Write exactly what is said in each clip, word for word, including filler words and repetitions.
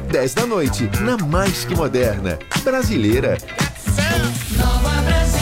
dez da noite, na Mais Que Moderna. Brasileira. Nova Brasil.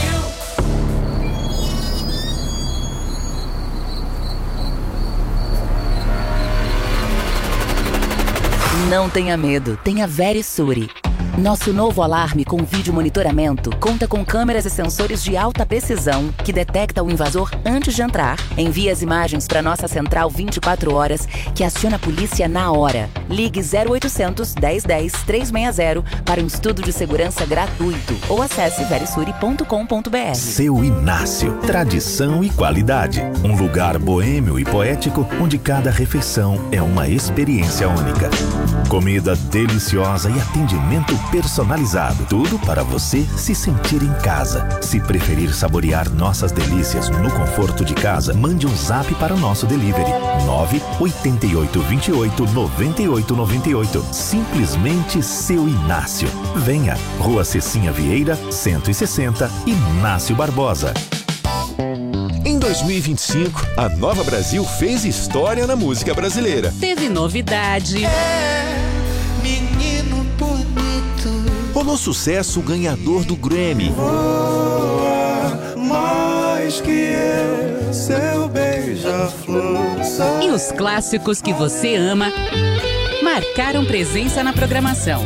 Não tenha medo, tenha Verisure. Nosso novo alarme com vídeo monitoramento conta com câmeras e sensores de alta precisão que detecta o invasor antes de entrar, envia as imagens para nossa central vinte e quatro horas, que aciona a polícia na hora. Ligue zero oitocentos, dez dez, trezentos e sessenta para um estudo de segurança gratuito ou acesse verisure ponto com ponto br. Seu Inácio, tradição e qualidade. Um lugar boêmio e poético onde cada refeição é uma experiência única. Comida deliciosa e atendimento personalizado. Tudo para você se sentir em casa. Se preferir saborear nossas delícias no conforto de casa, mande um zap para o nosso delivery. nove oito oito, dois oito, nove oito nove oito. Simplesmente Seu Inácio. Venha, Rua Cecinha Vieira, cento e sessenta, Inácio Barbosa. Em dois mil e vinte e cinco, a Nova Brasil fez história na música brasileira. Teve novidade. É, menino bonito. Rolou sucesso ganhador do Grammy. Voa mais que eu, seu beija-flor. E os clássicos que você ama marcaram presença na programação.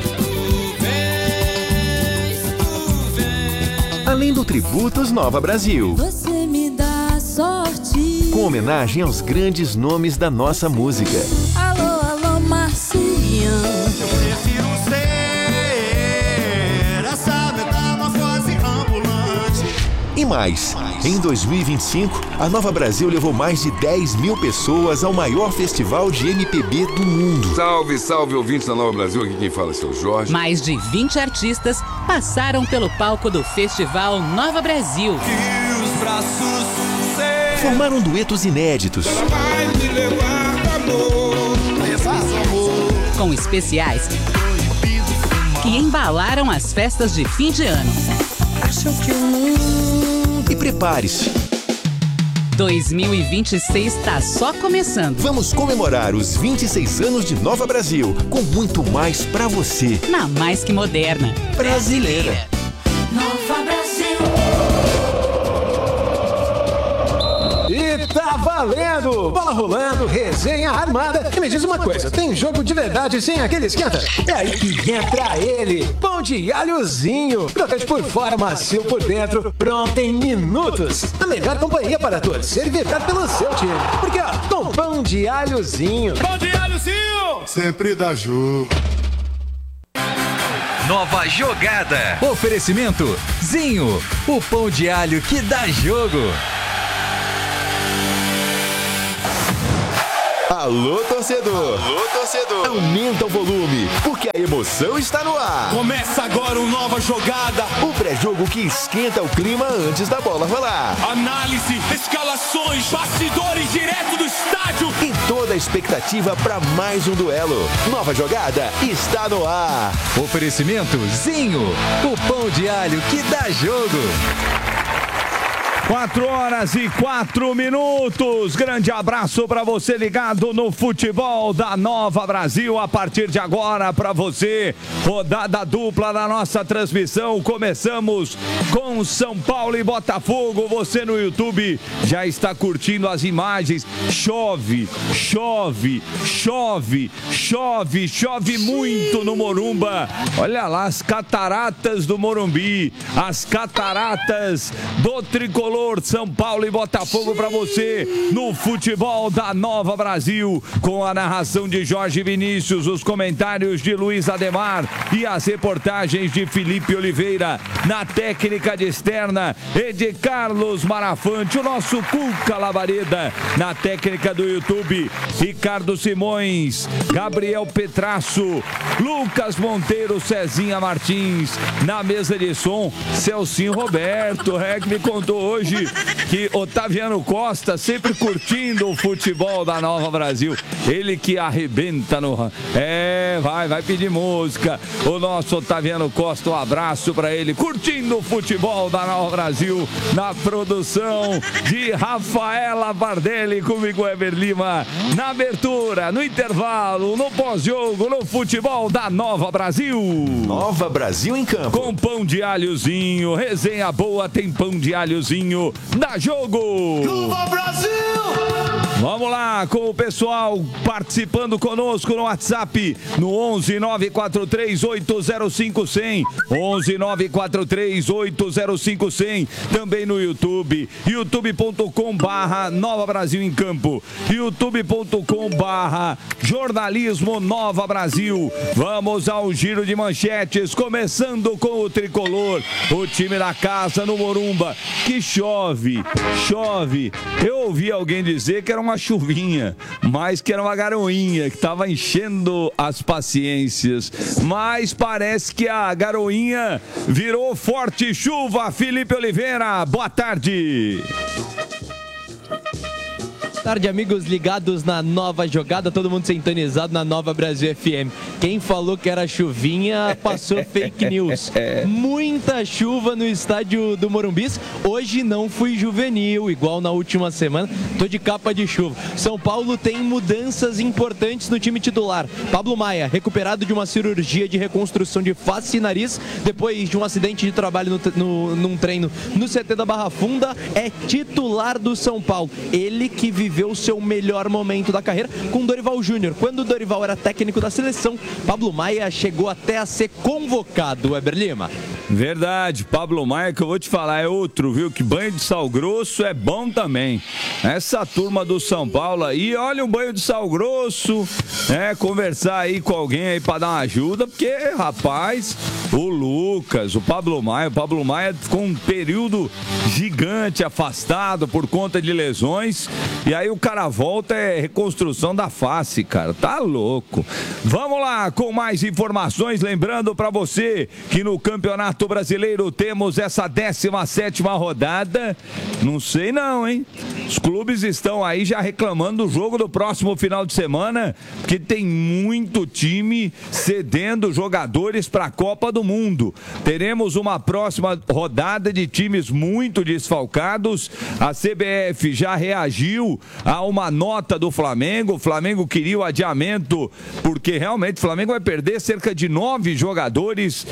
Além do Tributos Nova Brasil. Você me dá sorte. Com homenagem aos grandes nomes da nossa música. Alô, alô, Marcinha. Eu prefiro ser essa metamorfose ambulante. E mais, em dois mil e vinte e cinco, a Nova Brasil levou mais de dez mil pessoas ao maior festival de M P B do mundo. Salve, salve, ouvintes da Nova Brasil, aqui quem fala é seu Jorge. Mais de vinte artistas passaram pelo palco do Festival Nova Brasil. Que os braços formaram duetos inéditos. Ela vai me levar pro amor, levar amor. Com especiais que embalaram as festas de fim de ano. Acho que o mundo... E prepare-se. dois mil e vinte e seis está só começando. Vamos comemorar os vinte e seis anos de Nova Brasil, com muito mais pra você. Na Mais Que Moderna. Brasileira. Nova Brasil. E tá valendo! Bola rolando, resenha armada. E me diz uma coisa, tem jogo de verdade sem aquele esquenta? É aí que entra ele, pão de alhozinho. Crocante por fora, macio por dentro, pronto em minutos. A melhor companhia para torcer e vibrar pelo seu time. Porque ó, com pão de alhozinho. Pão de alhozinho! Sempre dá jogo. Nova jogada. Oferecimento Zinho, o pão de alho que dá jogo. Alô, torcedor! Alô, torcedor! Aumenta o volume, porque a emoção está no ar. Começa agora uma nova jogada. O pré-jogo que esquenta o clima antes da bola rolar. Análise, escalações, bastidores direto do estádio. E toda a expectativa para mais um duelo. Nova jogada está no ar. Oferecimento Zinho, o pão de alho que dá jogo. Quatro horas e quatro minutos. Grande abraço para você ligado no futebol da Nova Brasil. A partir de agora para você, rodada dupla da nossa transmissão. Começamos com São Paulo e Botafogo. Você no YouTube já está curtindo as imagens. Chove, chove, chove, chove, chove muito no Morumba. Olha lá as cataratas do Morumbi, as cataratas do tricolor. São Paulo e Botafogo para você no futebol da Nova Brasil, com a narração de Jorge Vinícius, os comentários de Luiz Ademar e as reportagens de Felipe Oliveira. Na técnica de externa e de Carlos Marafante, o nosso Cuca Labareda. Na técnica do YouTube, Ricardo Simões, Gabriel Petrasso, Lucas Monteiro, Cezinha Martins. Na mesa de som, Celcinho Roberto, é que me contou hoje. hoje que Otaviano Costa sempre curtindo o futebol da Nova Brasil. Ele que arrebenta no... É, vai, vai pedir música. O nosso Otaviano Costa, um abraço pra ele, curtindo o futebol da Nova Brasil, na produção de Rafaela Bardelli, comigo Eber Lima, na abertura, no intervalo, no pós-jogo, no futebol da Nova Brasil. Nova Brasil em campo. Com pão de alhozinho, resenha boa, tem pão de alhozinho, dá jogo! Nova Brasil! Vamos lá com o pessoal participando conosco no WhatsApp no onze nove quatro três oito zero cinco zero zero, onze nove quatro três oito zero cinco zero zero, também no YouTube, youtube ponto com barra Nova Brasil em Campo, youtube ponto com barra Jornalismo Nova Brasil. Vamos ao giro de manchetes, começando com o tricolor, o time da casa no Morumba, que chove, chove. Eu ouvi alguém dizer que era uma chuvinha, mas que era uma garoinha que estava enchendo as paciências, mas parece que a garoinha virou forte chuva. Felipe Oliveira, boa tarde. Boa tarde, amigos ligados na nova jogada, todo mundo sintonizado na Nova Brasil F M. Quem falou que era chuvinha passou fake news. Muita chuva no estádio do Morumbis. Hoje não fui juvenil, igual na última semana. Tô de capa de chuva. São Paulo tem mudanças importantes no time titular. Pablo Maia, recuperado de uma cirurgia de reconstrução de face e nariz, depois de um acidente de trabalho no, no, num treino no C T da Barra Funda, é titular do São Paulo. Ele que viveu o seu melhor momento da carreira com Dorival Júnior. Quando o Dorival era técnico da seleção, Pablo Maia chegou até a ser convocado, Eber Lima. Verdade, Pablo Maia, que eu vou te falar, é outro, viu? Que banho de sal grosso é bom também. Essa turma do São Paulo aí, olha um banho de sal grosso, né? Conversar aí com alguém aí pra dar uma ajuda, porque, rapaz, o Lucas, o Pablo Maia, o Pablo Maia ficou um período gigante afastado por conta de lesões, e aí o cara volta, é reconstrução da face, cara, tá louco. Vamos lá com mais informações, lembrando pra você que no Campeonato Brasileiro temos essa décima sétima rodada, não sei não, hein? Os clubes estão aí já reclamando do jogo do próximo final de semana, porque tem muito time cedendo jogadores para a Copa do Mundo. Teremos uma próxima rodada de times muito desfalcados. A C B F já reagiu a uma nota do Flamengo. O Flamengo queria o adiamento, porque realmente o Flamengo vai perder cerca de nove jogadores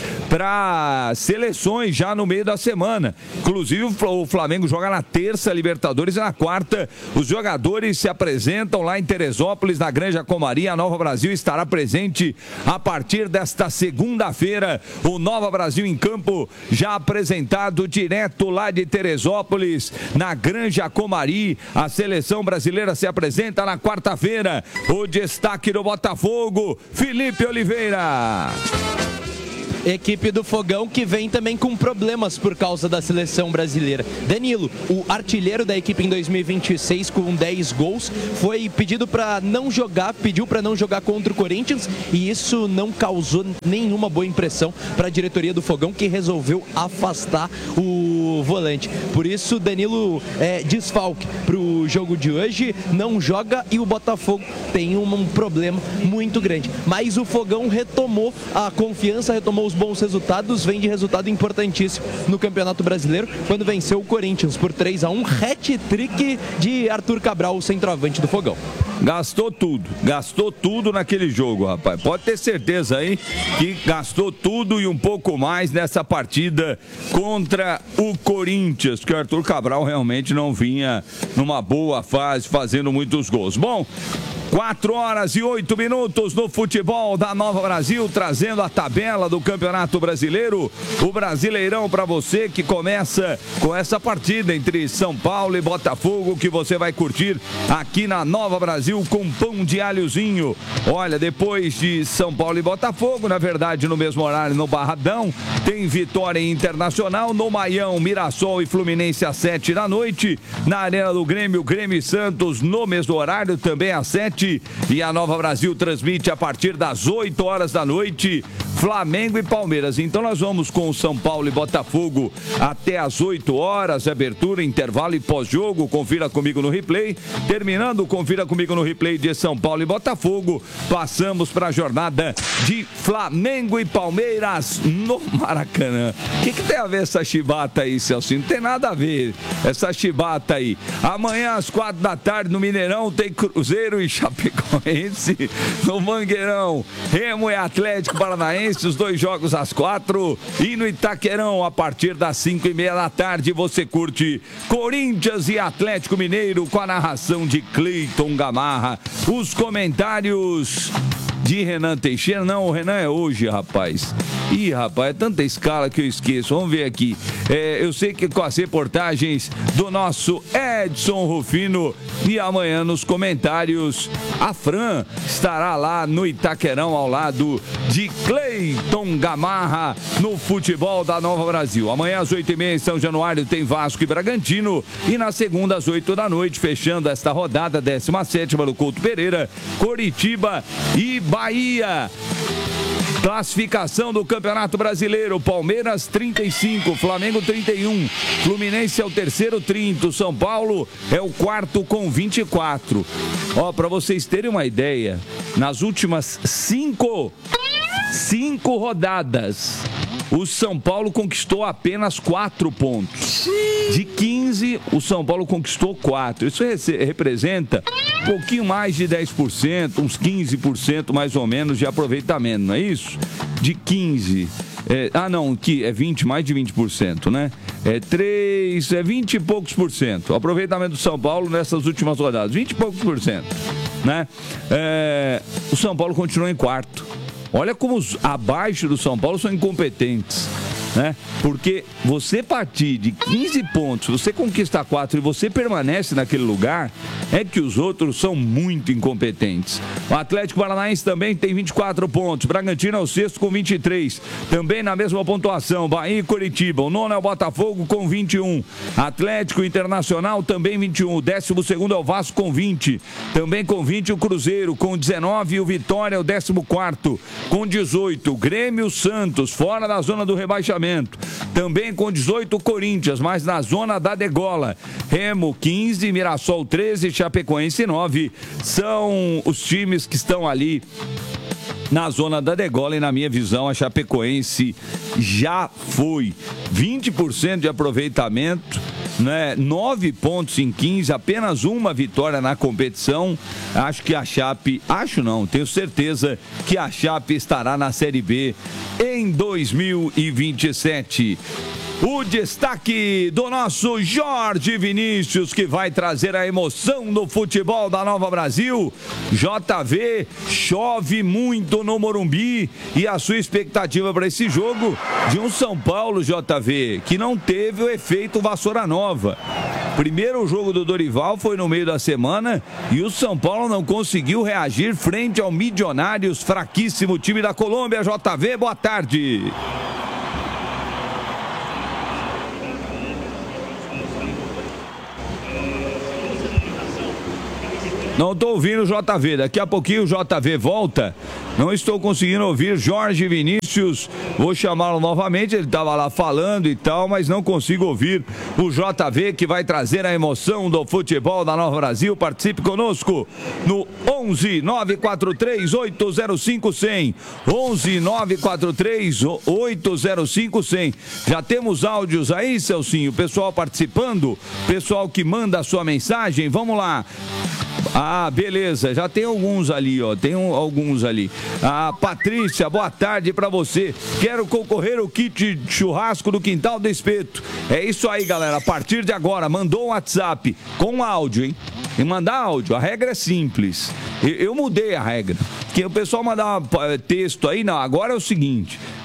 para seleções já no meio da semana. Inclusive o Flamengo joga na terça Libertadores e na quarta os jogadores se apresentam lá em Teresópolis, na Granja Comari. A Nova Brasil estará presente a partir desta segunda-feira. O Nova Brasil em Campo já apresentado direto lá de Teresópolis, na Granja Comari. A seleção brasileira se apresenta na quarta-feira. O destaque do Botafogo, Felipe Oliveira. Equipe do Fogão que vem também com problemas por causa da seleção brasileira. Danilo, o artilheiro da equipe em dois mil e vinte e seis com dez gols, foi pedido para não jogar, pediu para não jogar contra o Corinthians, e isso não causou nenhuma boa impressão para a diretoria do Fogão, que resolveu afastar o volante. Por isso, Danilo é desfalque para o jogo de hoje, não joga, e o Botafogo tem um, um problema muito grande. Mas o Fogão retomou a confiança, retomou os bons resultados, vem de resultado importantíssimo no Campeonato Brasileiro, quando venceu o Corinthians por três a um, hat-trick de Arthur Cabral, o centroavante do Fogão. Gastou tudo, gastou tudo naquele jogo, rapaz. Pode ter certeza aí que gastou tudo e um pouco mais nessa partida contra o Corinthians, que o Arthur Cabral realmente não vinha numa boa fase, fazendo muitos gols. Bom, quatro horas e oito minutos no futebol da Nova Brasil, trazendo a tabela do Campeonato Brasileiro. O Brasileirão para você, que começa com essa partida entre São Paulo e Botafogo, que você vai curtir aqui na Nova Brasil com pão de alhozinho. Olha, depois de São Paulo e Botafogo, na verdade no mesmo horário no Barradão, tem Vitória Internacional, no Maião, Mirassol e Fluminense às sete da noite. Na Arena do Grêmio, Grêmio e Santos no mesmo horário, também às sete. E a Nova Brasil transmite a partir das oito horas da noite Flamengo e Palmeiras. Então nós vamos com São Paulo e Botafogo até às oito horas, abertura, intervalo e pós-jogo. Confira comigo no replay. Terminando, confira comigo no replay de São Paulo e Botafogo. Passamos para a jornada de Flamengo e Palmeiras no Maracanã. O que, que tem a ver essa chibata aí, Celso? Não tem nada a ver essa chibata aí. Amanhã às quatro da tarde no Mineirão tem Cruzeiro e Chapecoense. No Mangueirão, Remo e Atlético Paranaense, os dois jogos às quatro. E no Itaquerão, a partir das cinco e meia da tarde, você curte Corinthians e Atlético Mineiro com a narração de Cleiton Gamarra. Os comentários de Renan Teixeira. Não, o Renan é hoje, rapaz. Ih, rapaz, é tanta escala que eu esqueço. Vamos ver aqui. É, eu sei que com as reportagens do nosso Edson Rufino. E amanhã nos comentários, a Fran estará lá no Itaquerão ao lado de Cleiton Gamarra no futebol da Nova Brasil. Amanhã às oito e meia em São Januário tem Vasco e Bragantino. E na segunda às oito da noite, fechando esta rodada, décima sétima do Couto Pereira, Coritiba e Bahia. Classificação do Campeonato Brasileiro: Palmeiras trinta e cinco, Flamengo trinta e um, Fluminense é o terceiro, trinta, São Paulo é o quarto com vinte e quatro. Ó, para vocês terem uma ideia, nas últimas cinco, cinco rodadas, o São Paulo conquistou apenas quatro pontos. De quinze, o São Paulo conquistou quatro. Isso representa um pouquinho mais de dez por cento, uns quinze por cento mais ou menos de aproveitamento, não é isso? De quinze. É, ah, não, que é vinte, mais de vinte por cento, né? É três, é vinte e poucos por cento. O aproveitamento do São Paulo nessas últimas rodadas, vinte e poucos por cento, né? É, o São Paulo continua em quarto. Olha como os abaixo do São Paulo são incompetentes, né? Porque você partir de quinze pontos, você conquista quatro e você permanece naquele lugar, é que os outros são muito incompetentes. O Atlético Paranaense também tem vinte e quatro pontos, Bragantino é o sexto com vinte e três, também na mesma pontuação, Bahia e Coritiba. O nono é o Botafogo com vinte e um, Atlético Internacional também vinte e um, o décimo segundo é o Vasco com vinte, também com vinte o Cruzeiro, com dezenove e o Vitória é o décimo quarto, com dezoito, Grêmio Santos, fora da zona do rebaixamento. Também com dezoito o Corinthians, mas na zona da degola. Remo quinze, Mirassol treze, Chapecoense nove. São os times que estão ali na zona da degola e, na minha visão, a Chapecoense já foi. vinte por cento de aproveitamento, né? nove pontos em quinze, apenas uma vitória na competição. Acho que a Chape, acho não, tenho certeza que a Chape estará na Série B em dois mil e vinte e sete. O destaque do nosso Jorge Vinícius, que vai trazer a emoção do futebol da Nova Brasil. J V, chove muito no Morumbi e a sua expectativa para esse jogo de um São Paulo, J V, que não teve o efeito Vassoura Nova. Primeiro jogo do Dorival foi no meio da semana e o São Paulo não conseguiu reagir frente ao Milionários, fraquíssimo time da Colômbia. J V, boa tarde. Não estou ouvindo o J V, daqui a pouquinho o J V volta. Não estou conseguindo ouvir Jorge Vinícius, vou chamá-lo novamente, ele estava lá falando e tal, mas não consigo ouvir o J V, que vai trazer a emoção do futebol da Nova Brasil. Participe conosco no onze nove quatro três oito zero cinco cem, onze nove quatro três oito zero cinco cem. Já temos áudios aí, Celcinho, pessoal participando, pessoal que manda a sua mensagem, vamos lá. Ah, beleza, já tem alguns ali, ó, tem um, alguns ali. Ah, Patrícia, boa tarde pra você. Quero concorrer ao kit de churrasco do Quintal do Espeto. É isso aí, galera, a partir de agora, mandou um WhatsApp com áudio, hein? E mandar áudio, a regra é simples. Eu, eu mudei a regra, porque o pessoal mandava texto aí, não, agora é o seguinte,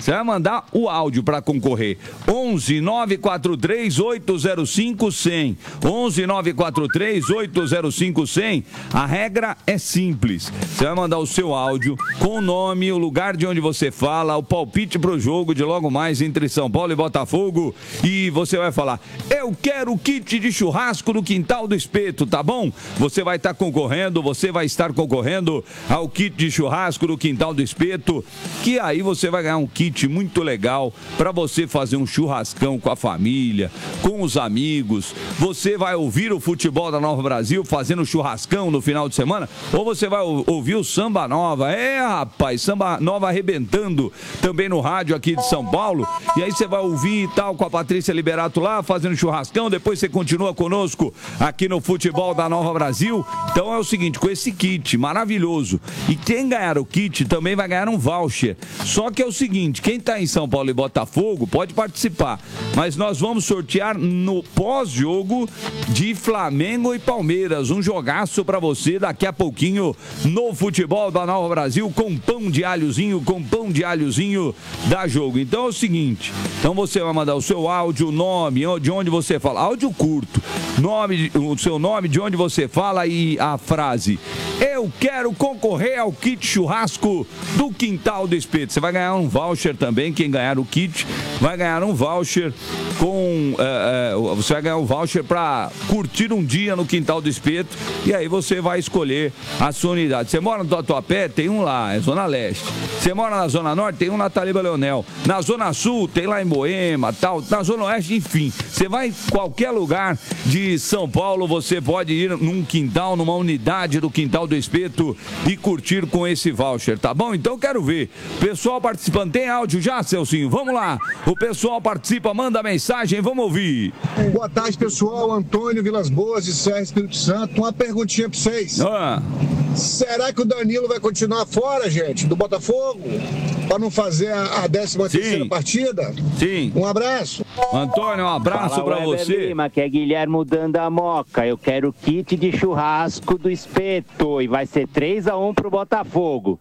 Você vai mandar o áudio para concorrer. onze nove quatro três oito zero cinco cem. onze nove quatro três oito zero cinco cem. A regra é simples. Você vai mandar o seu áudio com o nome, o lugar de onde você fala, o palpite pro jogo de logo mais entre São Paulo e Botafogo. E você vai falar: eu quero o kit de churrasco no Quintal do Espeto, tá bom? Você vai estar concorrendo, você vai estar concorrendo ao kit de churrasco no Quintal do Espeto, que aí você vai ganhar um kit muito legal para você fazer um churrascão com a família, com os amigos. Você vai ouvir o futebol da Nova Brasil fazendo churrascão no final de semana, ou você vai ouvir o Samba Nova. É, rapaz, Samba Nova arrebentando também no rádio aqui de São Paulo. E aí você vai ouvir e tal com a Patrícia Liberato lá fazendo churrascão, depois você continua conosco aqui no futebol da Nova Brasil. Então é o seguinte, com esse kit maravilhoso, e quem ganhar o kit também vai ganhar um voucher. Só que é o seguinte, quem tá em São Paulo e Botafogo pode participar, mas nós vamos sortear no pós-jogo de Flamengo e Palmeiras, um jogaço pra você daqui a pouquinho no futebol da Nova Brasil, com pão de alhozinho, com pão de alhozinho da jogo. Então é o seguinte, então você vai mandar o seu áudio, o nome, de onde você fala, áudio curto, nome, o seu nome, de onde você fala e a frase: eu quero concorrer ao kit churrasco do Quintal do Espeto. Você vai ganhar um voucher também, quem ganhar o kit vai ganhar um voucher com, é, é, você vai ganhar um voucher para curtir um dia no Quintal do Espeto, e aí você vai escolher a sua unidade. Você mora no Tatuapé? Tem um lá, é Zona Leste. Você mora na Zona Norte? Tem um na Taliba Leonel. Na Zona Sul, tem lá em Moema, tal. Na Zona Oeste, enfim. Você vai em qualquer lugar de São Paulo, você pode ir num quintal, numa unidade do Quintal do Espeto e curtir com esse voucher, tá bom? Então quero ver. Pessoal participando, tem áudio já, Celcinho? Vamos lá. O pessoal participa, manda mensagem, vamos ouvir. Boa tarde, pessoal. Antônio Vilas Boas, de Serra, Espírito Santo. Uma perguntinha pra vocês. Ah. Será que o Danilo vai continuar fora, gente, do Botafogo? Para não fazer a décima terceira partida? Sim. Um abraço. Antônio, um abraço para você. Lima, que é Guilherme dando a moca. Eu quero kit de churrasco do Espeto e vai ser três a um pro Botafogo.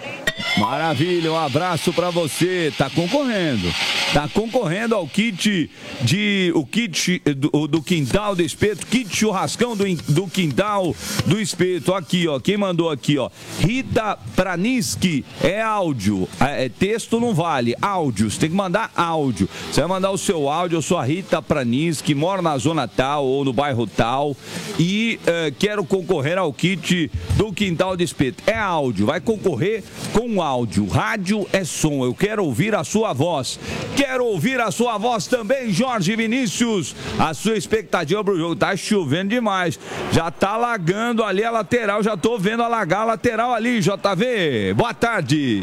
Maravilha, um abraço para você. Tá concorrendo. Tá concorrendo ao kit de o kit do, do Quintal do Espeto, kit churrascão do, do Quintal do Espeto. Aqui, ó, quem mandou aqui, ó, Rita Praniski, é áudio, é, é texto não vale, áudio, você tem que mandar áudio. Você vai mandar o seu áudio. Eu sou a Rita Praniski, moro na zona tal ou no bairro tal e uh, quero concorrer ao kit do Quintal do Espeto. É áudio, vai concorrer com áudio. Rádio é som, eu quero ouvir a sua voz. Quero ouvir a sua voz também, Jorge Vinícius. A sua expectativa pro jogo. Tá chovendo demais. Já tá alagando ali a lateral. Já tô vendo alagar a lateral ali, J V. Boa tarde.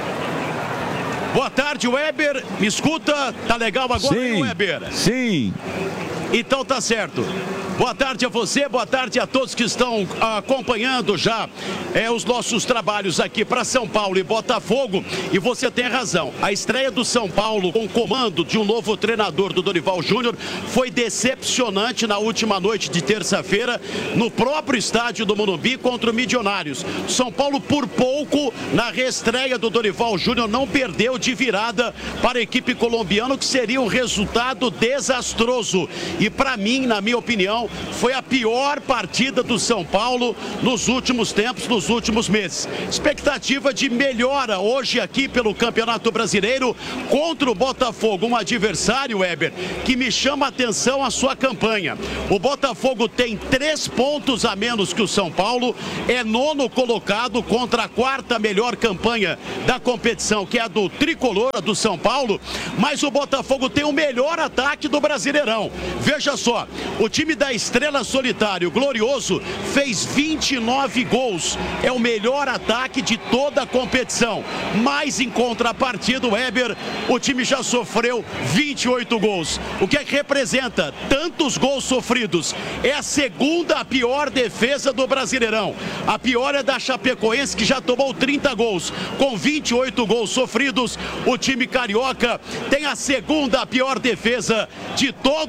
Boa tarde, Weber. Me escuta? Tá legal agora, sim, hein, Weber? Sim. Então tá certo. Boa tarde a você, boa tarde a todos que estão acompanhando já é, os nossos trabalhos aqui para São Paulo e Botafogo. E você tem razão, a estreia do São Paulo com o comando de um novo treinador, do Dorival Júnior, foi decepcionante na última noite de terça-feira, no próprio estádio do Morumbi contra o Milionários. São Paulo, por pouco, na reestreia do Dorival Júnior, não perdeu de virada para a equipe colombiana, que seria um resultado desastroso. E para mim, na minha opinião, foi a pior partida do São Paulo nos últimos tempos, nos últimos meses. Expectativa de melhora hoje aqui pelo Campeonato Brasileiro contra o Botafogo, um adversário, Weber, que me chama a atenção a sua campanha. O Botafogo tem três pontos a menos que o São Paulo, é nono colocado contra a quarta melhor campanha da competição, que é a do Tricolor, a do São Paulo, mas o Botafogo tem o melhor ataque do Brasileirão. Veja só, o time da Estrela Solitário, Glorioso, fez vinte e nove gols. É o melhor ataque de toda a competição. Mas em contrapartida, o Weber, o time já sofreu vinte e oito gols. O que é que representa tantos gols sofridos? É a segunda pior defesa do Brasileirão. A pior é da Chapecoense, que já tomou trinta gols. Com vinte e oito gols sofridos, o time carioca tem a segunda pior defesa de todo o Brasileirão.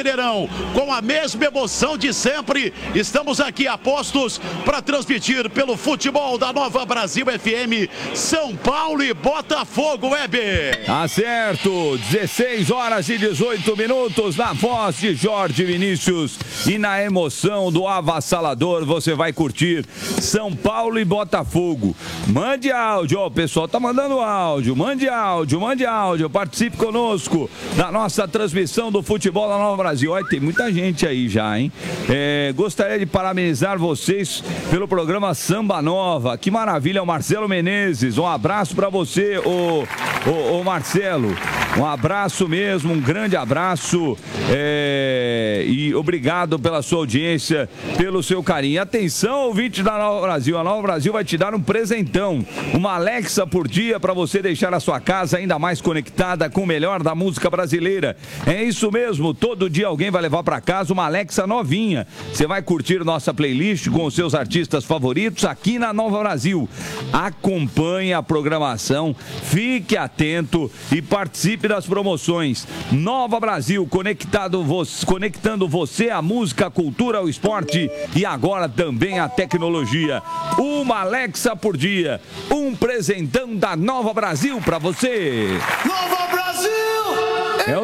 Artilheirão, com a mesma emoção de sempre. Estamos aqui a postos para transmitir pelo futebol da Nova Brasil F M, São Paulo e Botafogo, Web. Tá certo, dezesseis horas e dezoito minutos, na voz de Jorge Vinícius e na emoção do avassalador, você vai curtir São Paulo e Botafogo. Mande áudio, ó, o pessoal tá mandando áudio, mande áudio, mande áudio, participe conosco da nossa transmissão do futebol da Nova Brasil. Olha, tem muita gente aí já, hein? É, gostaria de parabenizar vocês pelo programa Samba Nova, que maravilha, o Marcelo Menezes, um abraço pra você, ô, ô, ô Marcelo, um abraço mesmo, um grande abraço, é, e obrigado pela sua audiência, pelo seu carinho. Atenção, ouvinte da Nova Brasil, a Nova Brasil vai te dar um presentão, uma Alexa por dia para você deixar a sua casa ainda mais conectada com o melhor da música brasileira. É isso mesmo, todo dia alguém vai levar para casa uma Alexa novinha. Você vai curtir nossa playlist com os seus artistas favoritos aqui na Nova Brasil. Acompanhe a programação, fique atento e participe das promoções. Nova Brasil, conectado vo- conectando você à música, à cultura, ao esporte e agora também à tecnologia. Uma Alexa por dia, um presentão da Nova Brasil para você. Nova Brasil! É o...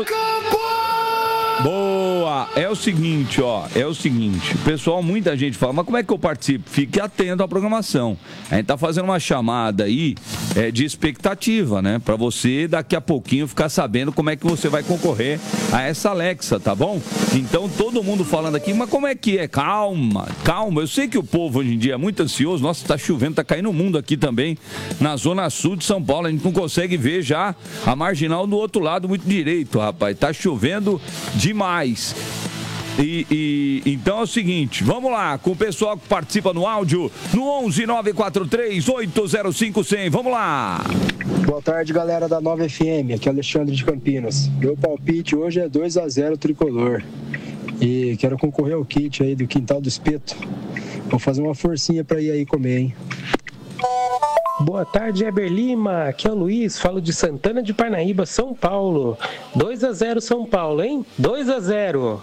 Boa! É o seguinte, ó, é o seguinte, pessoal, muita gente fala, mas como é que eu participo? Fique atento à programação. A gente tá fazendo uma chamada aí é, de expectativa, né? Pra você daqui a pouquinho ficar sabendo como é que você vai concorrer a essa Alexa, tá bom? Então, todo mundo falando aqui, mas como é que é? Calma, calma. Eu sei que o povo hoje em dia é muito ansioso. Nossa, tá chovendo, tá caindo o mundo aqui também, na zona sul de São Paulo. A gente não consegue ver já a marginal do outro lado muito direito, rapaz. Tá chovendo demais. E, e então é o seguinte, vamos lá com o pessoal que participa no áudio no onze nove quatro três oito zero cinco cem. Vamos lá. Boa tarde, galera da Nova F M, aqui é Alexandre de Campinas. Meu palpite hoje é dois a zero tricolor e quero concorrer ao kit aí do Quintal do Espeto. Vou fazer uma forcinha pra ir aí comer, hein? Boa tarde, Eber Lima. Aqui é o Luiz, falo de Santana de Parnaíba, São Paulo. dois a zero São Paulo, hein? dois a zero.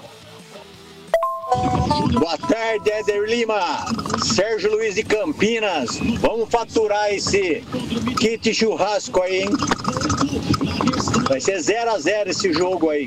Boa tarde, Éder Lima. Sérgio Luiz de Campinas. Vamos faturar esse kit churrasco aí, hein? Vai ser zero a zero esse jogo aí.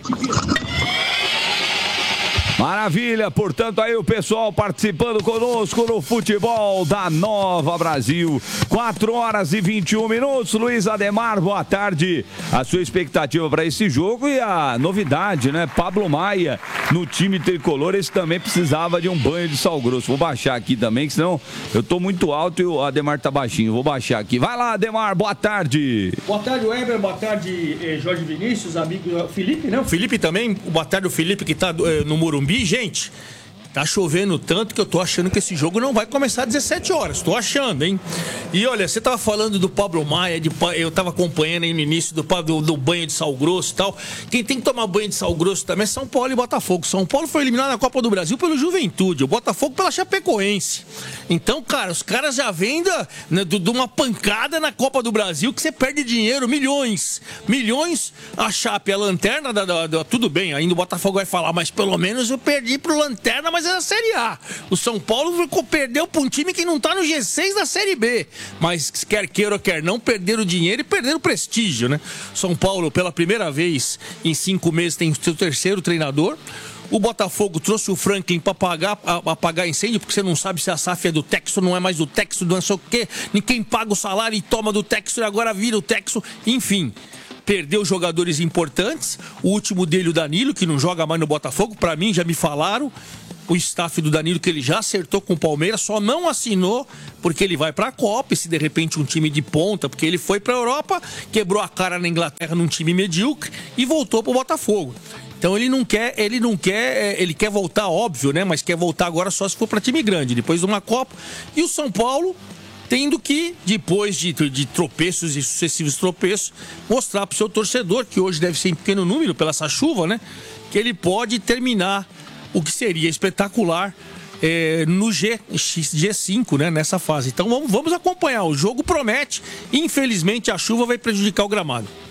Maravilha, portanto aí o pessoal participando conosco no futebol da Nova Brasil. quatro horas e vinte e um minutos. Luiz Ademar, boa tarde. A sua expectativa para esse jogo e a novidade, né? Pablo Maia no time tricolor, esse também precisava de um banho de sal grosso. Vou baixar aqui também, que senão eu tô muito alto e o Ademar tá baixinho. Vou baixar aqui. Vai lá, Ademar, boa tarde. Boa tarde, Weber. Boa tarde, eh, Jorge Vinícius, amigo Felipe, né? O Felipe também. Boa tarde, o Felipe que tá eh, no Morumbi. Gente, tá chovendo tanto que eu tô achando que esse jogo não vai começar às dezessete horas. Tô achando, hein? E olha, você tava falando do Pablo Maia, de, eu tava acompanhando aí no início do, do, do banho de sal grosso e tal. Quem tem que tomar banho de sal grosso também é São Paulo e Botafogo. São Paulo foi eliminado na Copa do Brasil pelo Juventude, o Botafogo pela Chapecoense. Então, cara, os caras já vêm da, né, de uma pancada na Copa do Brasil que você perde dinheiro, milhões. Milhões, a Chape, a lanterna, da, da, da, tudo bem, ainda o Botafogo vai falar, mas pelo menos eu perdi pro lanterna, mas é a Série A. O São Paulo perdeu para um time que não tá no G seis da Série B. Mas quer queira ou quer não, perderam o dinheiro e perderam o prestígio, né? São Paulo, pela primeira vez em cinco meses, tem seu terceiro treinador. O Botafogo trouxe o Franklin para apagar, apagar incêndio, porque você não sabe se a S A F é do Texo, não é mais do Texo, não sei o quê. Ninguém paga o salário e toma do Texo e agora vira o Texo. Enfim, perdeu jogadores importantes. O último dele, o Danilo, que não joga mais no Botafogo. Para mim, já me falaram, o staff do Danilo, que ele já acertou com o Palmeiras, só não assinou porque ele vai para a Copa, e se de repente um time de ponta, porque ele foi para a Europa, quebrou a cara na Inglaterra num time medíocre e voltou para o Botafogo. Então ele não quer, ele não quer, ele quer voltar, óbvio, né? Mas quer voltar agora só se for para time grande, depois de uma Copa. E o São Paulo tendo que, depois de, de tropeços e sucessivos tropeços, mostrar para o seu torcedor, que hoje deve ser em pequeno número pela essa chuva, né? Que ele pode terminar o que seria espetacular é, no G, G cinco, né? Nessa fase. Então vamos, vamos acompanhar. O jogo promete. Infelizmente a chuva vai prejudicar o gramado.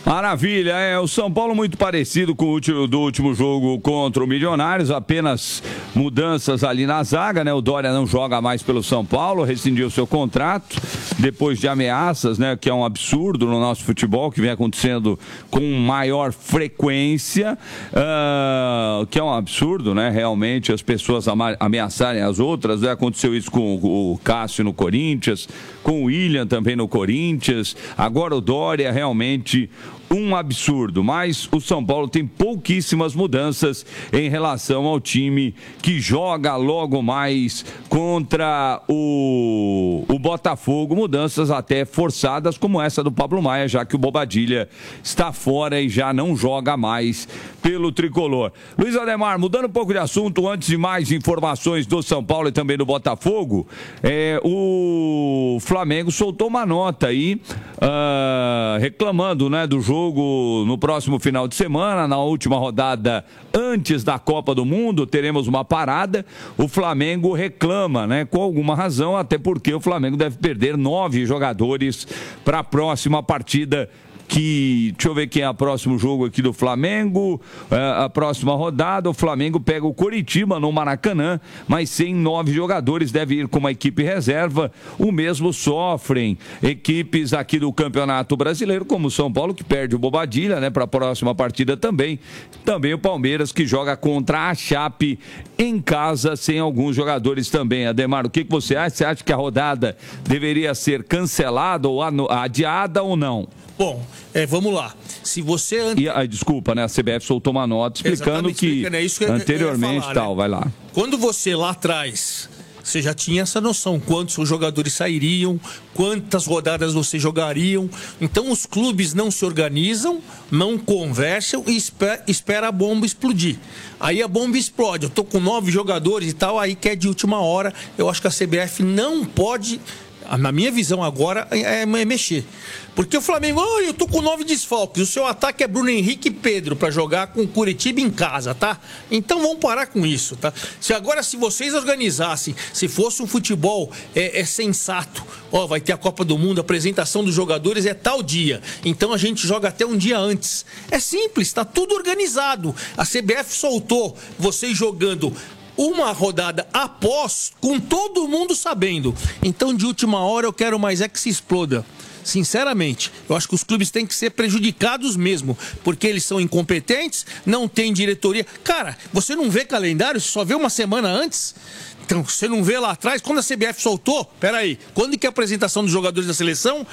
Maravilha, é o São Paulo muito parecido com o último, do último jogo contra o Milionários, apenas mudanças ali na zaga, né? O Dória não joga mais pelo São Paulo, rescindiu seu contrato depois de ameaças, né? Que é um absurdo no nosso futebol, que vem acontecendo com maior frequência, uh, que é um absurdo, né? Realmente as pessoas ama- ameaçarem as outras, né? Aconteceu isso com o Cássio no Corinthians, com o William também no Corinthians, agora o Dória, realmente um absurdo, mas o São Paulo tem pouquíssimas mudanças em relação ao time que joga logo mais contra o, o Botafogo, mudanças até forçadas como essa do Pablo Maia, já que o Bobadilha está fora e já não joga mais pelo Tricolor. Luiz Ademar, mudando um pouco de assunto, antes de mais informações do São Paulo e também do Botafogo, é, o Flamengo soltou uma nota aí, uh, reclamando, né, do jogo no próximo final de semana, na última rodada antes da Copa do Mundo, teremos uma parada. O Flamengo reclama, né, com alguma razão, até porque o Flamengo deve perder nove jogadores para a próxima partida. Que, deixa eu ver quem é o próximo jogo aqui do Flamengo, é, a próxima rodada, o Flamengo pega o Coritiba no Maracanã, mas sem nove jogadores, deve ir com uma equipe reserva. O mesmo sofrem equipes aqui do Campeonato Brasileiro, como o São Paulo, que perde o Bobadilha, né, para a próxima partida também. Também o Palmeiras, que joga contra a Chape em casa, sem alguns jogadores também. Ademar, o que, que você acha? Você acha que a rodada deveria ser cancelada ou adiada ou não? Bom, é, vamos lá. Se você... E, ah, desculpa, né? A C B F soltou uma nota explicando que, explicando, é isso que anteriormente falar, tal, né? Vai lá. Quando você lá atrás, você já tinha essa noção, quantos jogadores sairiam, quantas rodadas você jogariam. Então os clubes não se organizam, não conversam e espera, espera a bomba explodir. Aí a bomba explode. Eu tô com nove jogadores e tal, aí que é de última hora. Eu acho que a C B F não pode... Na minha visão agora é, é mexer. Porque o Flamengo, oh, eu tô com nove desfalques. O seu ataque é Bruno Henrique e Pedro para jogar com o Curitiba em casa, tá? Então vamos parar com isso, tá? Se agora, se vocês organizassem, se fosse um futebol é, é sensato, ó, vai ter a Copa do Mundo, a apresentação dos jogadores é tal dia. Então a gente joga até um dia antes. É simples, tá tudo organizado. A C B F soltou vocês jogando uma rodada após, com todo mundo sabendo. Então, de última hora, eu quero mais é que se exploda. Sinceramente, eu acho que os clubes têm que ser prejudicados mesmo, porque eles são incompetentes, não tem diretoria. Cara, você não vê calendário, você só vê uma semana antes. Então, você não vê lá atrás, quando a C B F soltou, peraí, quando que é a apresentação dos jogadores da seleção...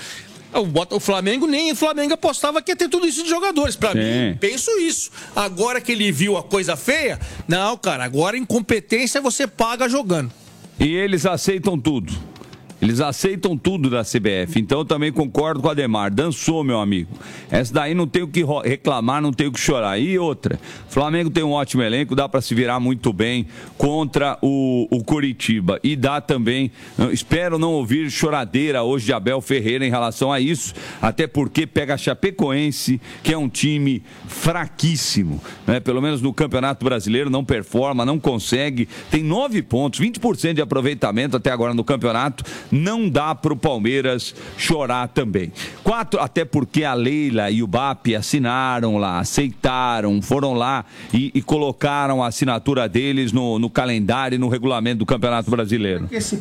O Flamengo, nem o Flamengo apostava que ia ter tudo isso de jogadores. Pra Sim. mim, penso isso. Agora que ele viu a coisa feia, não, cara, agora incompetência você paga jogando. E eles aceitam tudo. Eles aceitam tudo da C B F. Então eu também concordo com o Ademar. Dançou, meu amigo. Essa daí não tem o que reclamar, não tem o que chorar. E outra, Flamengo tem um ótimo elenco, dá para se virar muito bem contra o, o Coritiba. E dá também, espero não ouvir choradeira hoje de Abel Ferreira em relação a isso, até porque pega a Chapecoense, que é um time fraquíssimo, né? Pelo menos no Campeonato Brasileiro não performa, não consegue, tem nove pontos, vinte por cento de aproveitamento até agora no campeonato. Não dá para o Palmeiras chorar também. Quatro, até porque a Leila e o B A P assinaram lá, aceitaram, foram lá e, e colocaram a assinatura deles no, no calendário e no regulamento do Campeonato Brasileiro. Esse...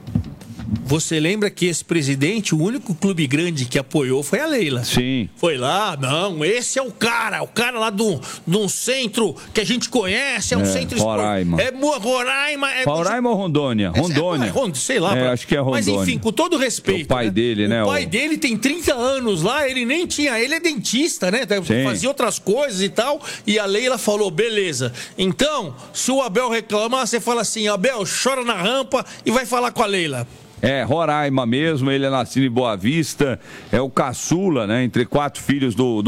Você lembra que esse presidente, o único clube grande que apoiou foi a Leila. Sim. Foi lá, não, esse é o cara, o cara lá do, do centro que a gente conhece, é um é, centro... Roraima. É Roraima. É Roraima ou Rondônia? Rondônia. É, é, sei lá. É, pra... acho que é Rondônia. Mas enfim, com todo respeito. O pai né? dele, né? O pai o... dele tem trinta anos lá, ele nem tinha, ele é dentista, né? Sim. Fazia outras coisas e tal, e a Leila falou, beleza. Então, se o Abel reclamar, você fala assim, Abel, chora na rampa e vai falar com a Leila. É, Roraima mesmo, ele é nascido em Boa Vista, é o caçula, né, entre quatro filhos do, do